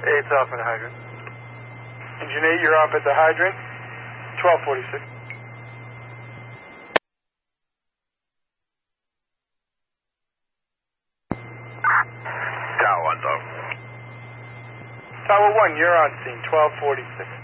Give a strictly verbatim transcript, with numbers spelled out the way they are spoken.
Eight's off at the hydrant. Engine eight, you're off at the hydrant. twelve forty-six. Tower one's off. Tower one, you're on scene. twelve forty-six.